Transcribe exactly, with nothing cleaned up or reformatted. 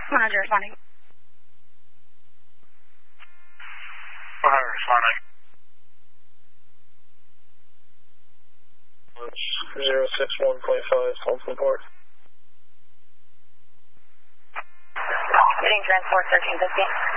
one hundred responding. one hundred responding. zero six one point five, Fulton Port. Getting transport thirteen fifty.